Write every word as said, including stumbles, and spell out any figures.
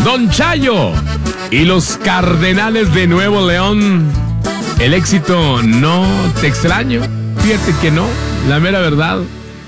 Don Chayo y los Cardenales de Nuevo León. El éxito no te extraño. Fíjate que no, la mera verdad.